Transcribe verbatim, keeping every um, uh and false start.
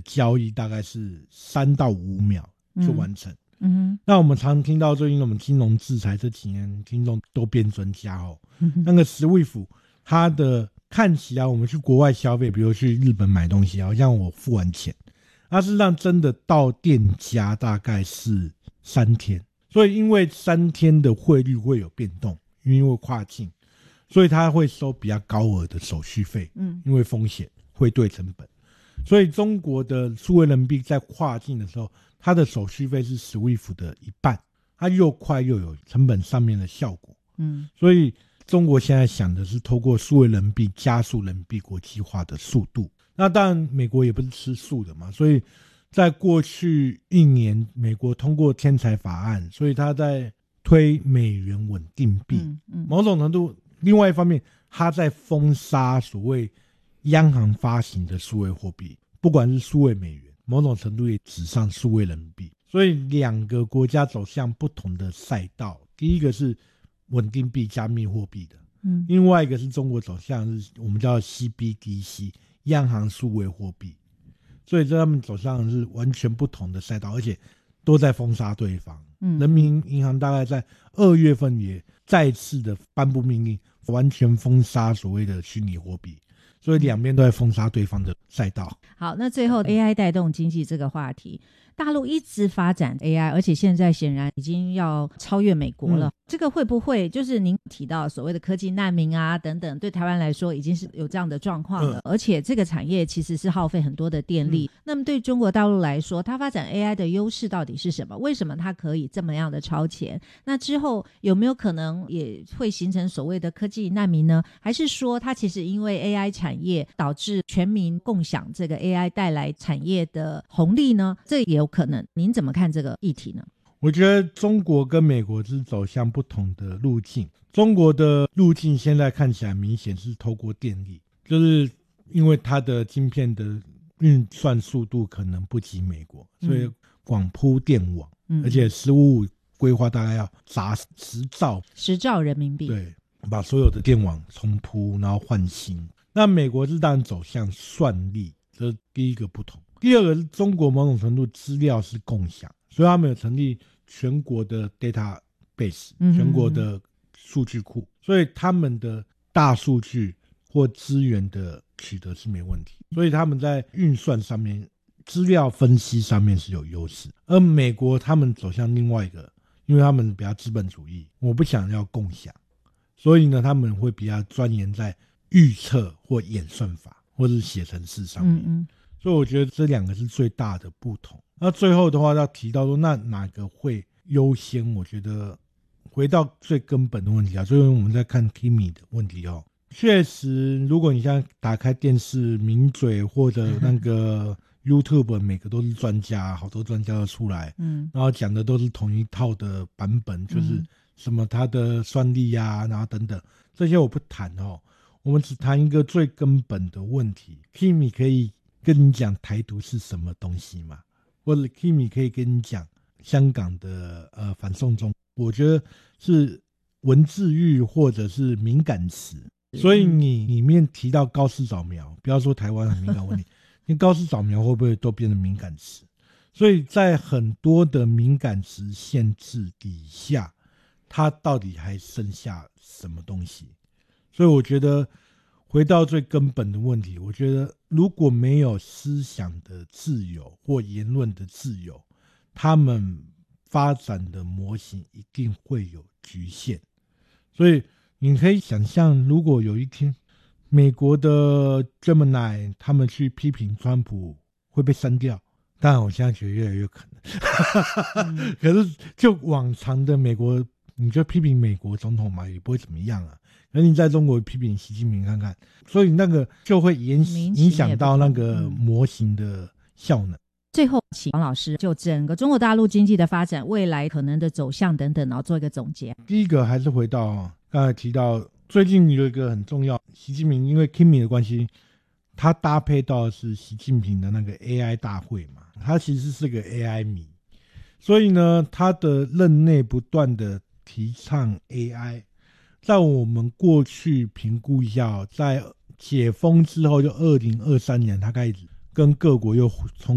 交易大概是三到五秒就完成。 嗯嗯， 那我们常听到最近我们金融制裁这几年听众都变专家哦， 嗯那个 Swift 它的看起来我们去国外消费，比如去日本买东西，好像我付完钱，它是让真的到店家大概是三天，所以因为三天的汇率会有变动，因为跨境，所以它会收比较高额的手续费， 嗯， 因为风险汇兑成本，所以中国的数位人民币在跨境的时候，它的手续费是 Swift 的一半，它又快又有成本上面的效果， 嗯， 所以中国现在想的是透过数位人民币加速人民币国际化的速度。那当然美国也不是吃素的嘛，所以在过去一年美国通过天才法案，所以他在推美元稳定币， 嗯嗯， 某种程度另外一方面他在封杀所谓央行发行的数位货币，不管是数位美元，某种程度也指上数位人民币，所以两个国家走向不同的赛道，第一个是稳定币加密货币的， 嗯， 另外一个是中国走向是我们叫 C B D C 央行数位货币，所以这他们走向是完全不同的赛道，而且都在封杀对方。 嗯， 人民银行大概在二月份也再次的颁布命令，完全封杀所谓的虚拟货币，所以两边都在封杀对方的赛道。 好，那最后 A I 带动经济这个话题，大陆一直发展 A I， 而且现在显然已经要超越美国了、嗯、这个会不会就是您提到所谓的科技难民啊等等，对台湾来说已经是有这样的状况了、嗯、而且这个产业其实是耗费很多的电力、嗯、那么对中国大陆来说，它发展 A I 的优势到底是什么？为什么它可以这么样的超前？那之后有没有可能也会形成所谓的科技难民呢？还是说它其实因为 A I 产业导致全民共享这个 A I 带来产业的红利呢？这也有可能，您怎么看这个议题呢？ 我觉得中国跟美国是走向不同的路径。中国的路径现在看起来明显是透过电力，就是因为它的晶片的运算速度可能不及美国，所以广铺电网、嗯、而且十五五规划大概要砸十兆十兆人民币， 对，把所有的电网重铺然后换新。那美国是当然走向算力，这是第一个不同。第二个是中国某种程度资料是共享，所以他们有成立全国的 database、嗯、全国的数据库，所以他们的大数据或资源的取得是没问题，所以他们在运算上面资料分析上面是有优势。而美国他们走向另外一个，因为他们比较资本主义，我不想要共享，所以呢他们会比较钻研在预测或演算法或是写程式上面。嗯嗯，所以我觉得这两个是最大的不同。那最后的话要提到说，那哪个会优先？我觉得回到最根本的问题啊，所以我们在看 Kimi 的问题哦。确实，如果你现在打开电视、名嘴或者那个 YouTube， 每个都是专家，好多专家都出来，嗯，然后讲的都是同一套的版本，就是什么他的算力啊，然后等等，这些我不谈哦。我们只谈一个最根本的问题 ，Kimi 可以跟你讲台独是什么东西吗？或者 Kimi 可以跟你讲香港的呃反送中？我觉得是文字狱或者是敏感词，所以你里面提到高市早苗，不要说台湾很敏感问题，你高市早苗会不会都变成敏感词？所以在很多的敏感词限制底下，它到底还剩下什么东西？所以我觉得回到最根本的问题，我觉得如果没有思想的自由或言论的自由，他们发展的模型一定会有局限。所以你可以想象，如果有一天美国的 Gemini 他们去批评川普会被删掉，当然我现在觉得越来越可能、嗯、可是就往常的美国，你就批评美国总统嘛，也不会怎么样啊。可是你在中国批评习近平看看，所以那个就会影影响到那个模型的效能。 最后请王老师就整个中国大陆经济的发展未来可能的走向等等，然后做一个总结。 第一个还是回到刚才提到最近有一个很重要，习近平因为 Kimi 的关系，他搭配到的是习近平的那个 A I 大会嘛，他其实是个 A I 迷，所以呢他的任内不断的提倡 A I。在我们过去评估一下，在解封之后就二零二三年他开始跟各国又重